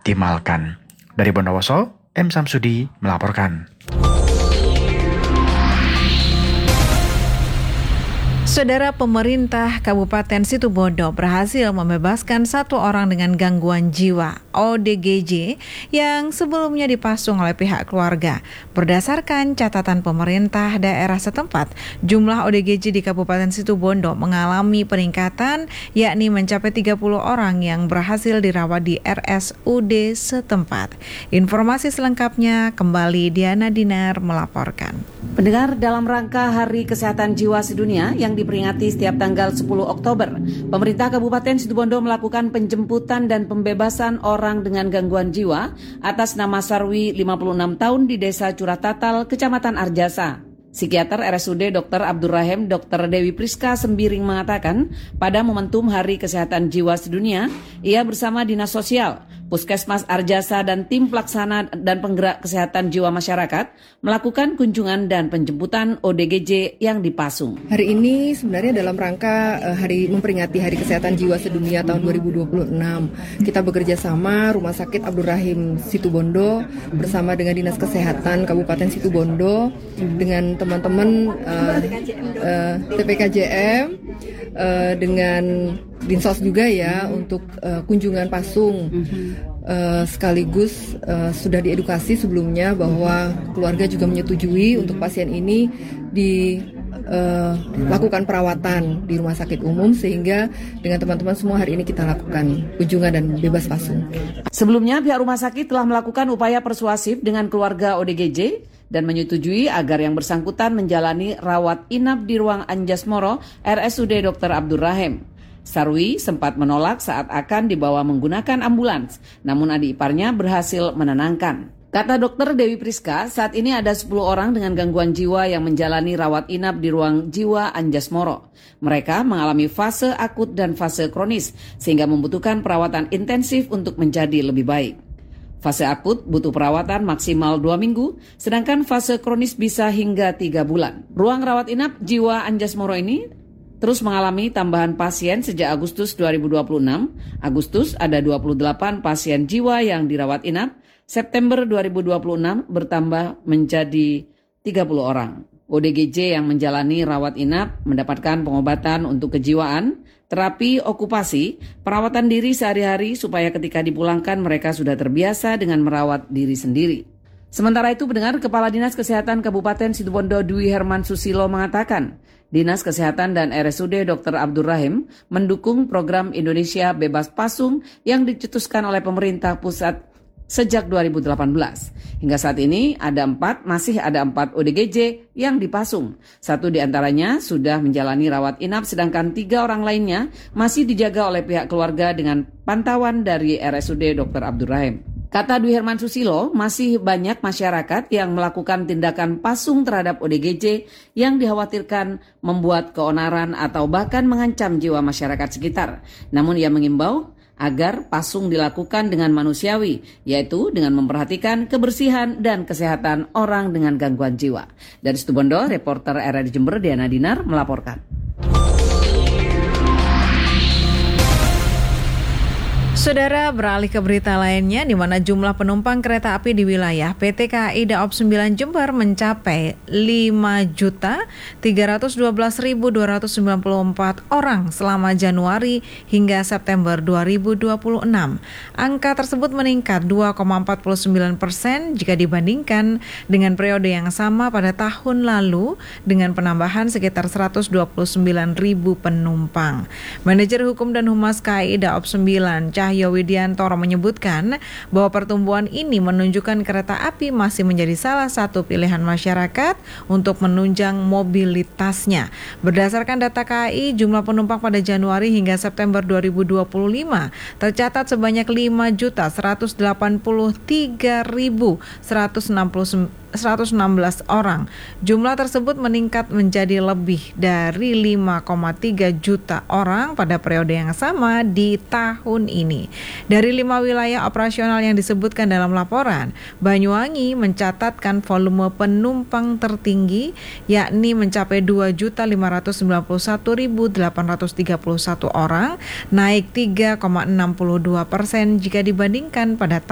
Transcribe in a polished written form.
dioptimalkan. Dari Bondowoso, M. Samsudi melaporkan. Saudara, pemerintah Kabupaten Situbondo berhasil membebaskan 1 orang dengan gangguan jiwa (ODGJ) yang sebelumnya dipasung oleh pihak keluarga. Berdasarkan catatan pemerintah daerah setempat, jumlah ODGJ di Kabupaten Situbondo mengalami peningkatan, yakni mencapai 30 orang yang berhasil dirawat di RSUD setempat. Informasi selengkapnya kembali Diana Dinar melaporkan. Pendengar, dalam rangka Hari Kesehatan Jiwa Sedunia yang diperingati setiap tanggal 10 Oktober, pemerintah Kabupaten Situbondo melakukan penjemputan dan pembebasan orang dengan gangguan jiwa atas nama Sarwi, 56 tahun di Desa Curah Tatal, Kecamatan Arjasa. Psikiater RSUD Dr. Abdurrahim Dr. Dewi Priska Sembiring mengatakan, pada momentum Hari Kesehatan Jiwa Sedunia, ia bersama Dinas Sosial, Puskesmas Arjasa dan tim pelaksana dan penggerak kesehatan jiwa masyarakat melakukan kunjungan dan penjemputan ODGJ yang dipasung. Hari ini sebenarnya dalam rangka memperingati Hari Kesehatan Jiwa Sedunia tahun 2026. Kita bekerja sama Rumah Sakit Abdurrahim Situbondo bersama dengan Dinas Kesehatan Kabupaten Situbondo dengan teman-teman TPKJM dengan Dinsos juga ya untuk kunjungan pasung. Sekaligus sudah diedukasi sebelumnya bahwa keluarga juga menyetujui untuk pasien ini dilakukan perawatan di rumah sakit umum, sehingga dengan teman-teman semua hari ini kita lakukan kunjungan dan bebas pasung. Sebelumnya pihak rumah sakit telah melakukan upaya persuasif dengan keluarga ODGJ dan menyetujui agar yang bersangkutan menjalani rawat inap di ruang Anjasmoro RSUD Dr. Abdurrahim. Sarwi sempat menolak saat akan dibawa menggunakan ambulans, namun adik iparnya berhasil menenangkan. Kata Dr. Dewi Priska, saat ini ada 10 orang dengan gangguan jiwa yang menjalani rawat inap di ruang jiwa Anjasmoro. Mereka mengalami fase akut dan fase kronis, sehingga membutuhkan perawatan intensif untuk menjadi lebih baik. Fase akut butuh perawatan maksimal 2 minggu, sedangkan fase kronis bisa hingga 3 bulan. Ruang rawat inap jiwa Anjasmoro ini terus mengalami tambahan pasien sejak Agustus 2026. Agustus ada 28 pasien jiwa yang dirawat inap. September 2026 bertambah menjadi 30 orang. ODGJ yang menjalani rawat inap mendapatkan pengobatan untuk kejiwaan, terapi okupasi, perawatan diri sehari-hari supaya ketika dipulangkan mereka sudah terbiasa dengan merawat diri sendiri. Sementara itu, pendengar, Kepala Dinas Kesehatan Kabupaten Situbondo Dwi Herman Susilo mengatakan, Dinas Kesehatan dan RSUD Dr. Abdurrahim mendukung program Indonesia Bebas Pasung yang dicetuskan oleh pemerintah pusat sejak 2018. Hingga saat ini masih ada 4 ODGJ yang dipasung. 1 diantaranya sudah menjalani rawat inap, sedangkan 3 orang lainnya masih dijaga oleh pihak keluarga dengan pantauan dari RSUD Dr. Abdurrahim. Kata Dwi Herman Susilo, masih banyak masyarakat yang melakukan tindakan pasung terhadap ODGJ yang dikhawatirkan membuat keonaran atau bahkan mengancam jiwa masyarakat sekitar. Namun ia mengimbau agar pasung dilakukan dengan manusiawi, yaitu dengan memperhatikan kebersihan dan kesehatan orang dengan gangguan jiwa. Dari Situbondo, reporter RRI Jember Diana Dinar melaporkan. Saudara, beralih ke berita lainnya, di mana jumlah penumpang kereta api di wilayah PT KAI Daop 9 Jember mencapai 5.312.294 orang selama Januari hingga September 2026. Angka tersebut meningkat 2,49% jika dibandingkan dengan periode yang sama pada tahun lalu dengan penambahan sekitar 129.000 penumpang. Manajer Hukum dan Humas KAI Daop 9 Cahyo Widiantoro menyebutkan bahwa pertumbuhan ini menunjukkan kereta api masih menjadi salah satu pilihan masyarakat untuk menunjang mobilitasnya. Berdasarkan data KAI, jumlah penumpang pada Januari hingga September 2025 tercatat sebanyak 5.083.116 orang. Jumlah tersebut meningkat menjadi lebih dari 5,3 juta orang pada periode yang sama di tahun ini. Dari 5 wilayah operasional yang disebutkan dalam laporan, Banyuwangi mencatatkan volume penumpang tertinggi, yakni mencapai 2.591.831 orang, naik 3,62% jika dibandingkan pada